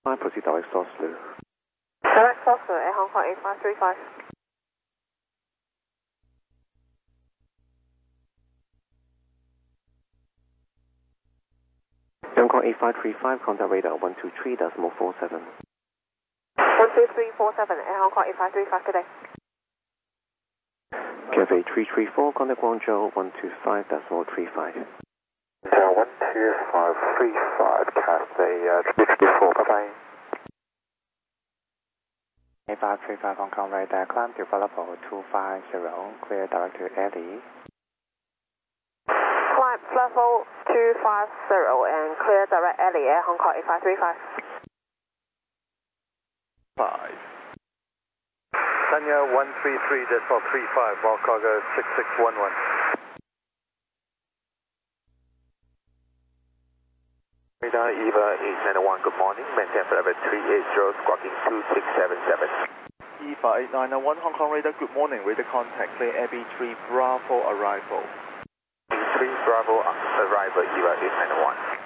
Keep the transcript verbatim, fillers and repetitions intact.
I proceed direct source Lou. Direct source Air Hong Kong eight five three five. Hong Kong eight five three five, contact radar one two three decimal four seven. one two three four seven, Air Hong Kong eight five three five, good day. Cafe three three four, contact Guangzhou one two five decimal three five. Hotel one two five three five, Cafe uh, three three four, bye bye. eight five three five Hong Kong radar, climb developer two five zero, clear direct to Eddie. Climb level two five zero and clear direct Ellie, Air Hong Kong eight five three five. five. Tanya one three three decimal three five, Ball Cargo six six one one. Radar Eva eight nine one, good morning, maintain forever three eight zero, squawking two six seven seven. Eva eight nine one, Hong Kong radar, good morning, radar contact, clear A B three Bravo arrival. three Bravo arrival, Eva eight nine one.